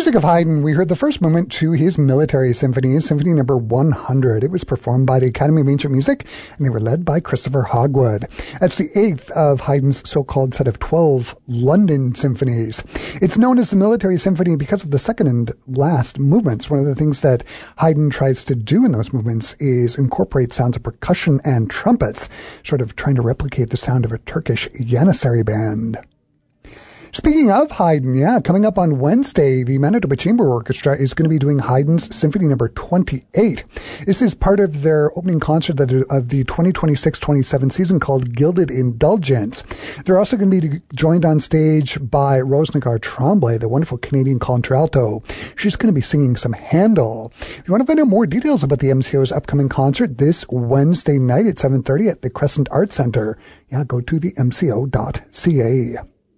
music of Haydn, we heard the first movement to his military symphony, Symphony Number 100. It was performed by the Academy of Ancient Music, and they were led by Christopher Hogwood. That's the 8th of Haydn's so-called set of 12 London symphonies. It's known as the military symphony because of the second and last movements. One of the things that Haydn tries to do in those movements is incorporate sounds of percussion and trumpets, sort of trying to replicate the sound of a Turkish Janissary band. Speaking of Haydn, coming up on Wednesday, the Manitoba Chamber Orchestra is going to be doing Haydn's Symphony Number 28. This is part of their opening concert of the 2026-27 season called Gilded Indulgence. They're also going to be joined on stage by Rose Nagar Tremblay, the wonderful Canadian contralto. She's going to be singing some Handel. If you want to find out more details about the MCO's upcoming concert this Wednesday night at 7:30 at the Crescent Arts Centre, go to the mco.ca.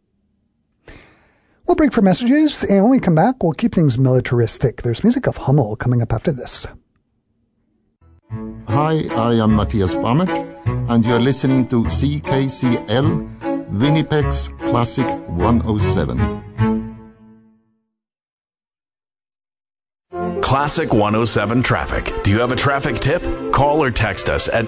We'll break for messages, and when we come back, we'll keep things militaristic. There's music of Hummel coming up after this. Hi, I am Matthias Bamert, and you're listening to CKCL, Winnipeg's Classic 107. Classic 107 traffic. Do you have a traffic tip? Call or text us at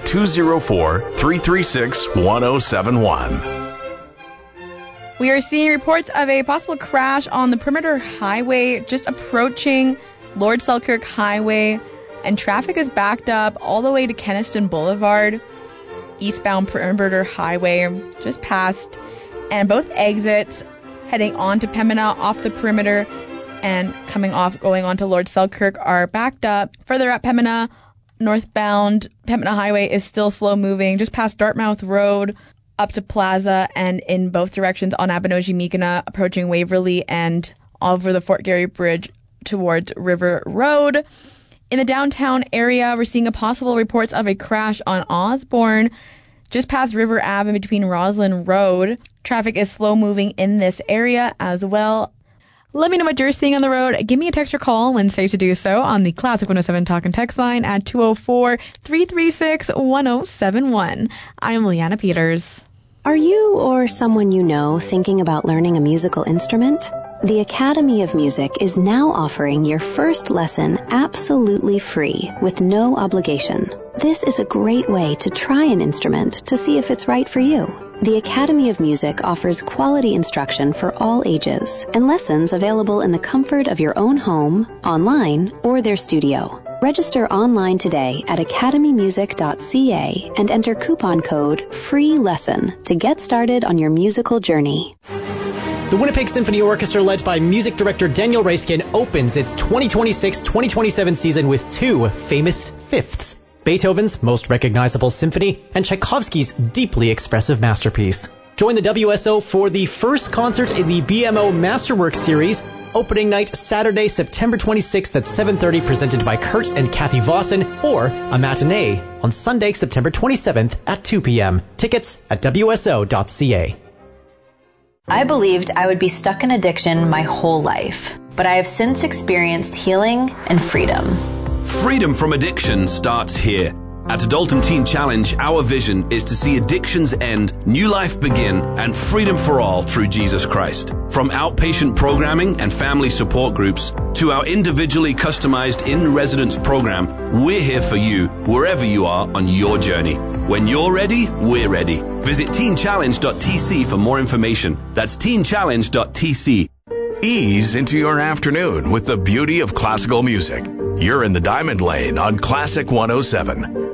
204-336-1071. We are seeing reports of a possible crash on the Perimeter Highway, just approaching Lord Selkirk Highway, and traffic is backed up all the way to Kenaston Boulevard, eastbound Perimeter Highway, just past, and both exits heading on to Pembina off the Perimeter and coming off, going on to Lord Selkirk are backed up. Further up Pembina, northbound Pembina Highway is still slow moving, just past Dartmouth Road, up to Plaza, and in both directions on Abinogi-Meekina, approaching Waverley and over the Fort Garry Bridge towards River Road. In the downtown area, we're seeing a possible reports of a crash on Osborne, just past River Ave and between Roslyn Road. Traffic is slow moving in this area as well. Let me know what you're seeing on the road. Give me a text or call when safe to do so on the Classic 107 Talk and Text line at 204-336-1071. I'm Leanna Peters. Are you or someone you know thinking about learning a musical instrument? The Academy of Music is now offering your first lesson absolutely free with no obligation. This is a great way to try an instrument to see if it's right for you. The Academy of Music offers quality instruction for all ages and lessons available in the comfort of your own home, online, or their studio. Register online today at academymusic.ca and enter coupon code FREELESSON to get started on your musical journey. The Winnipeg Symphony Orchestra, led by music director Daniel Reiskin, opens its 2026-2027 season with two famous fifths: Beethoven's most recognizable symphony and Tchaikovsky's deeply expressive masterpiece. Join the WSO for the first concert in the BMO Masterwork series. Opening night Saturday, September 26th at 7:30, presented by Kurt and Kathy Vossen, or a matinee on Sunday, September 27th at 2 p.m. Tickets at wso.ca. I believed I would be stuck in addiction my whole life, but I have since experienced healing and freedom. Freedom from addiction starts here. At Adult and Teen Challenge, our vision is to see addictions end, new life begin, and freedom for all through Jesus Christ. From outpatient programming and family support groups to our individually customized in-residence program, we're here for you wherever you are on your journey. When you're ready, we're ready. Visit teenchallenge.tc for more information. That's teenchallenge.tc. Ease into your afternoon with the beauty of classical music. You're in the Diamond Lane on Classic 107.